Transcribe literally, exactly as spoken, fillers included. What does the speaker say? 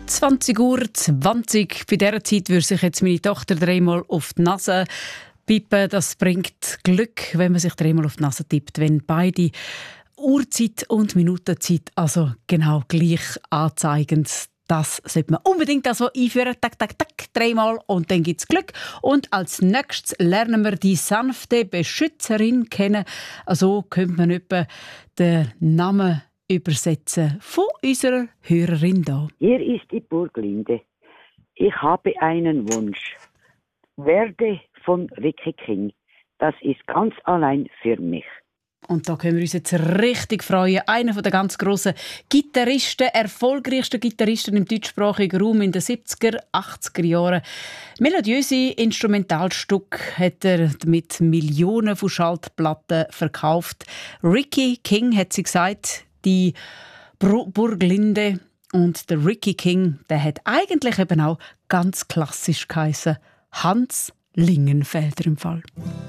zwanzig Uhr zwanzig. Bei dieser Zeit würde sich jetzt meine Tochter dreimal auf die Nase pippen. Das bringt Glück, wenn man sich dreimal auf die Nase tippt, wenn beide Uhrzeit und Minutenzeit also genau gleich anzeigen. Das sollte man unbedingt also einführen. Tak, tak, tak, dreimal und dann gibt es Glück. Und als nächstes lernen wir die sanfte Beschützerin kennen. Also könnte man etwa den Namen übersetzen von unserer Hörerin da. Hier ist die Burglinde. Ich habe einen Wunsch. Werde von Ricky King. Das ist ganz allein für mich. Und da können wir uns jetzt richtig freuen. Einer der ganz grossen Gitarristen, erfolgreichsten Gitarristen im deutschsprachigen Raum in den siebziger, achtziger Jahren. Melodiöse Instrumentalstücke hat er mit Millionen von Schallplatten verkauft. Ricky King hat sie gesagt, die Burglinde. Und der Ricky King, der hat eigentlich eben auch ganz klassisch geheissen. Hans Lingenfelder im Fall.